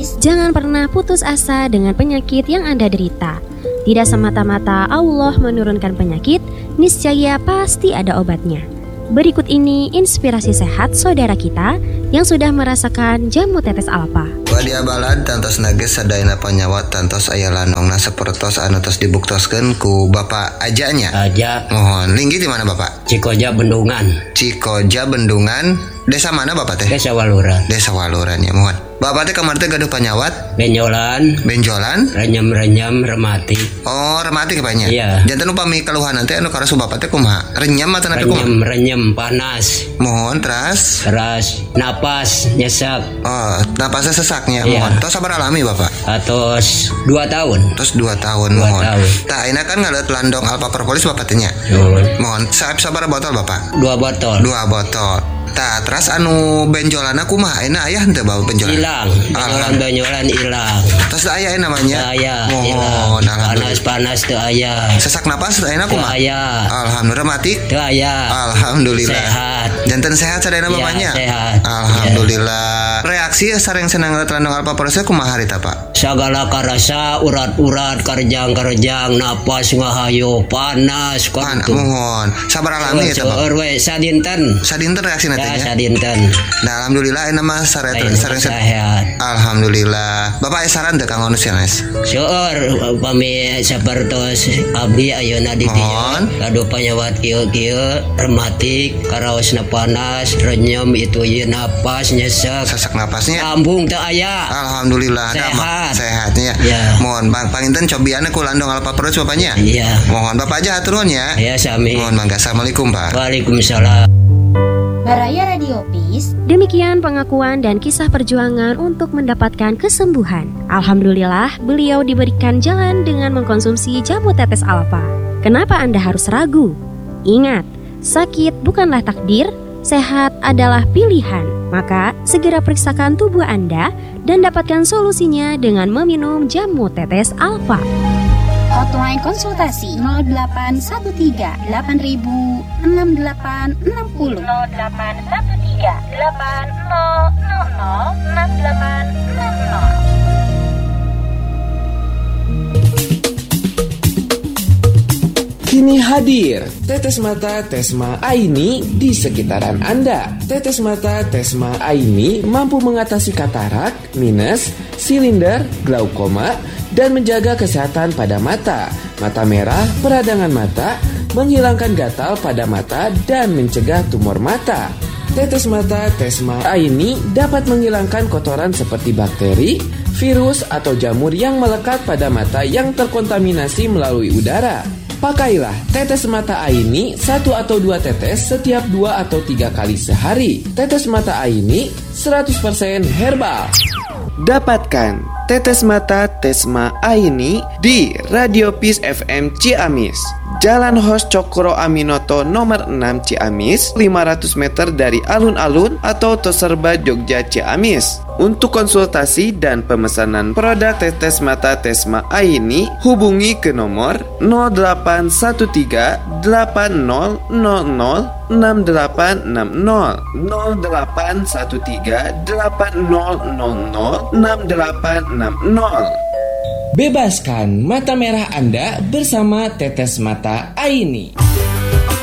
Radioopis, jangan pernah putus asa dengan penyakit yang Anda derita. Tidak semata-mata Allah menurunkan penyakit, niscaya pasti ada obatnya. Berikut ini inspirasi sehat saudara kita yang sudah merasakan jamu tetes alfa. Wadia balad tantos nages sadayana panyawat tantos aya lanongna sapertos anu tos dibuktoskeun ku Bapak Ajanya. Aja. Mohon linggi di mana Bapak? Cikoja Bendungan. Cikoja Bendungan. Desa mana Bapak teh? Desa Waluran. Desa Waluran ya, mohon. Bapak teh kamar teh gaduh panyawat? Benjolan. Renyem-renyem remati. Oh, remati kepanya. Iya. Janten upami keluhan nanti anu karasu Bapak teh kumaha? Renyem atau napi kumaha? Renyem panas. Mohon teras. Napas nyesek. Oh, napasnya sesaknya. Iya. Mohon. Tos sabar alami Bapak. Atos 2 tahun. Tos 2 tahun mohon. Tah ayeuna kan ngalet landong alpa propolis Bapak teh nya. Mohon sabar botol Bapak. 2 botol. 2 botol. Tah teras anu benjolana kumaha ayeuna aya henteu bawa benjolan? Hilang. Benjolan hilang. Terus aya namanya? Aya. Mohon Panas teu aya. Sesak napas ayeuna kumaha? Aya. Alhamdulillah mati? Teu aya. Alhamdulillah. Sehat. Janten sehat sadayana bapaknya? Sehat. Alhamdulillah. Reaksi sareng senang landong alpa proses kumaha harita Pak? Sagala karasa urat-urat karjang napas ngahayu panas mohon sabar alami ya Pak. Sadinten reaksi nantinya. Sadinten. Nah alhamdulillah ini mah sareng sehat. Alhamdulillah. Bapak saran teh kang onusianes. Seueur upami sapertos abdi ayeuna di dieu gaduh panyawat kieu rematik karaosna panas renyem itu ieu napas nyesek sesak napasnya lambung teu aya. Alhamdulillah sehatnya. Ya. Mohon Bang panginten cobianna ku landong alpa perut bapaknya. Iya. Mohon Bapak aja atur nuhun ya. Ya sami. Mohon mangga. Assalamualaikum Pak. Waalaikumsalam. Baraya Radioopis. Demikian pengakuan dan kisah perjuangan untuk mendapatkan kesembuhan. Alhamdulillah, beliau diberikan jalan dengan mengkonsumsi jamu tetes alfa. Kenapa Anda harus ragu? Ingat, sakit bukanlah takdir, sehat adalah pilihan. Maka, segera periksakan tubuh Anda dan dapatkan solusinya dengan meminum jamu tetes alfa. Hotline konsultasi 0813 8000 6860 0813 8000 6860. Kini hadir Tetes Mata Tesma Aini di sekitaran Anda. Tetes Mata Tesma Aini mampu mengatasi katarak, minus, silinder, glaukoma, dan menjaga kesehatan pada mata merah, peradangan mata, menghilangkan gatal pada mata, dan mencegah tumor mata. Tetes Mata Tesma Aini dapat menghilangkan kotoran seperti bakteri, virus, atau jamur yang melekat pada mata yang terkontaminasi melalui udara. Pakailah tetes mata Aini 1 atau 2 tetes setiap 2 atau 3 kali sehari. Tetes mata Aini 100% herbal. Dapatkan tetes mata Tesma Aini di Radioopis FM Ciamis, Jalan Hos Cokro Aminoto nomor 6 Ciamis, 500 meter dari alun-alun atau Toserba Jogja Ciamis. Untuk konsultasi dan pemesanan produk tetes mata Tesma Aini, hubungi ke nomor 0813 8000 6860 0813 8000 6860. Bebaskan mata merah Anda bersama Tetes Mata Aini.